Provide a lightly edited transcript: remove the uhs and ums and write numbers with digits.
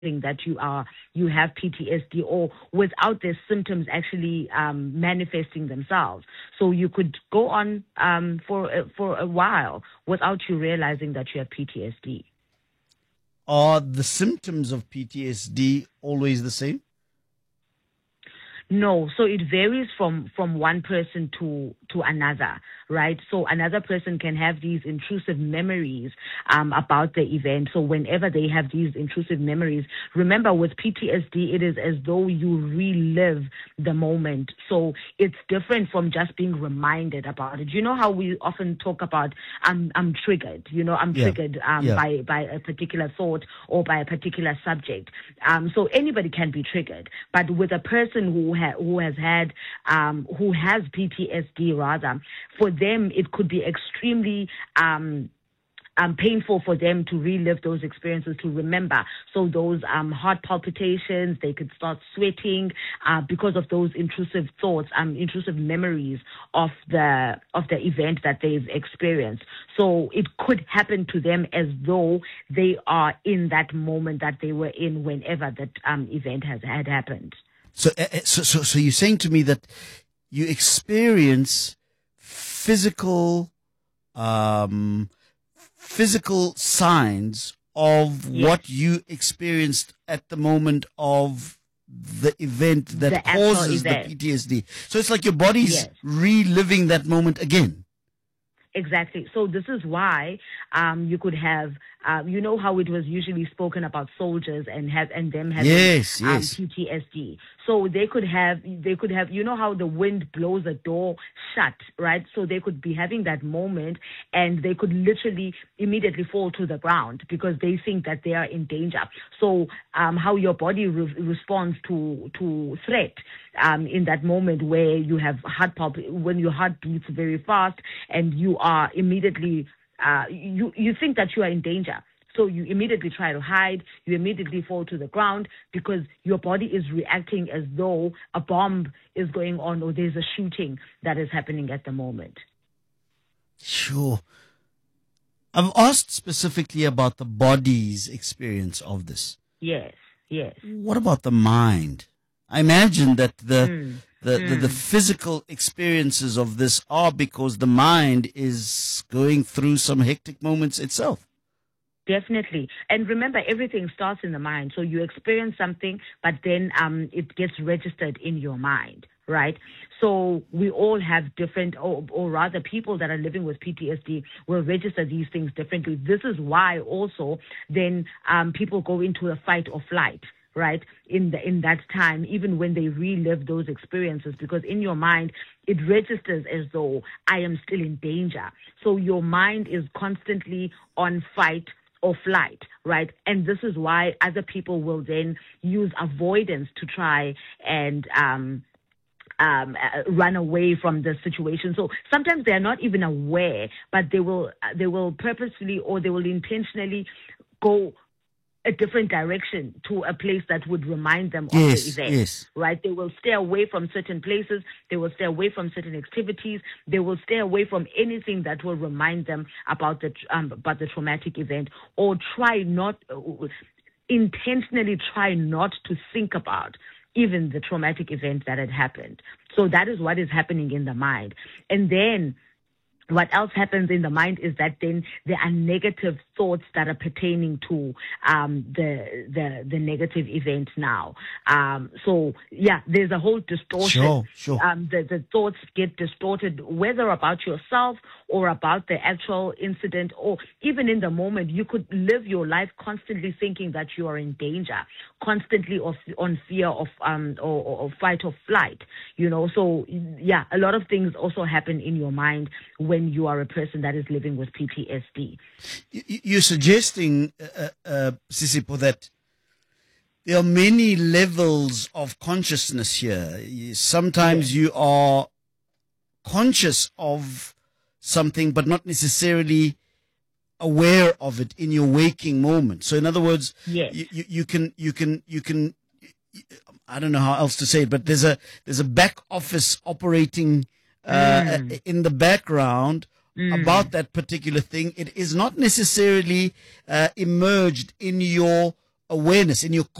that you have PTSD, or without the symptoms actually manifesting themselves. So you could go on for a while without you realizing that you have PTSD. Are the symptoms of PTSD always the same? No, so it varies from one person to another, right? So another person can have these intrusive memories about the event. So whenever they have these intrusive memories, remember with PTSD, it is as though you relive the moment. So it's different from just being reminded about it. You know how we often talk about I'm triggered. I'm triggered by a particular thought or by a particular subject. So anybody can be triggered, but with a person who has PTSD rather, for them it could be extremely painful for them to relive those experiences, to remember. So those heart palpitations, they could start sweating because of those intrusive thoughts, intrusive memories of the event that they've experienced. So it could happen to them as though they are in that moment that they were in whenever that event had happened. So you're saying to me that you experience physical signs of what you experienced at the moment of the event that causes the PTSD. So it's like your body's reliving that moment again. Exactly. So this is why you could have, you know how it was usually spoken about soldiers and them having PTSD. So they could have, you know how the wind blows a door shut, right? So they could be having that moment and they could literally immediately fall to the ground because they think that they are in danger. So how your body responds to threat in that moment where you have when your heart beats very fast and you are immediately, you think that you are in danger. So you immediately try to hide, you immediately fall to the ground because your body is reacting as though a bomb is going on or there's a shooting that is happening at the moment. Sure. I've asked specifically about the body's experience of this. Yes. What about the mind? I imagine that the physical experiences of this are because the mind is going through some hectic moments itself. Definitely. And remember, everything starts in the mind. So you experience something, but then it gets registered in your mind, right? So we all have different, or rather people that are living with PTSD will register these things differently. This is why also then people go into a fight or flight, right, in that time, even when they relive those experiences, because in your mind, it registers as though I am still in danger. So your mind is constantly on fight or flight, right? And this is why other people will then use avoidance to try and run away from the situation. So sometimes they are not even aware, but they will purposefully or they will intentionally go a different direction to a place that would remind them of the event, right? They will stay away from certain places. They will stay away from certain activities. They will stay away from anything that will remind them about the traumatic event, or intentionally try not to think about even the traumatic event that had happened. So that is what is happening in the mind. And then what else happens in the mind is that then there are negative thoughts that are pertaining to the negative event now. So there's a whole distortion. Sure. The thoughts get distorted, whether about yourself or about the actual incident, or even in the moment. You could live your life constantly thinking that you are in danger, constantly on fear of or fight or flight. So a lot of things also happen in your mind when you are a person that is living with PTSD. You're suggesting, Sisipo, that there are many levels of consciousness here. Sometimes you are conscious of something, but not necessarily aware of it in your waking moment. So in other words, you can, I don't know how else to say it, but there's a back office operating in the background about that particular thing. It is not necessarily emerged in your awareness, in your